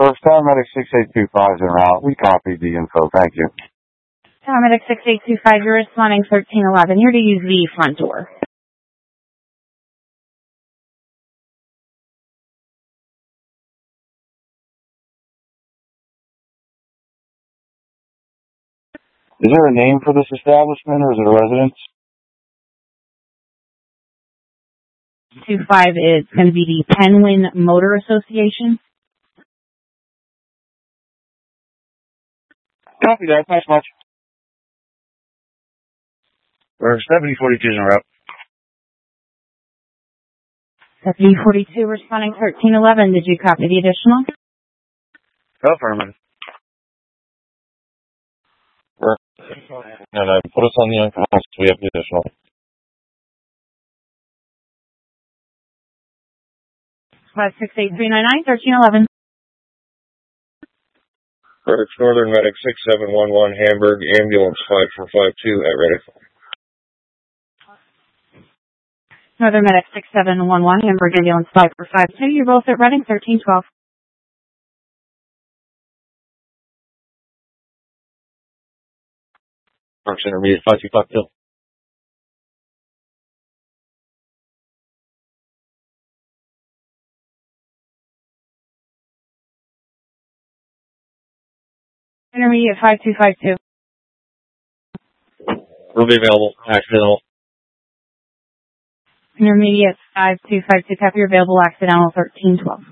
First paramedic 6825 is en route. We copied the info. Thank you. Paramedic 6825, you're responding 1311. You're to use the front door. Is there a name for this establishment, or is it a residence? 25 is going to be the Penguin Motor Association. Copy that. Thanks much. We're 7042 is en route. 7042 responding 1311. Did you copy the additional? Affirmative. And put us on the unconscious. We have the additional. 568-399, 1311. Verdicts Northern Medic 6711 Hamburg, ambulance 5452 at ready. Northern Medic 6711, Hamburg, ambulance 5452. You're both at Reading, 1312. Parks Intermediate 5252. Intermediate 5252. Will be available. Accidental. Intermediate 5252. Copy, you're available. Accidental 1312.